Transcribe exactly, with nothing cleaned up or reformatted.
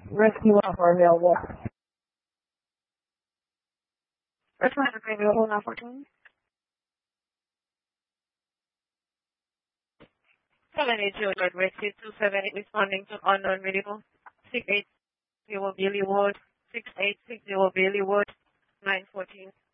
Rescue offer available. Rescue offer available now fourteen. seven eight zero Rescue two seven eight responding to unknown medical. six eight zero Bailey Ward. six eight six zero Bailey Ward. nine fourteen.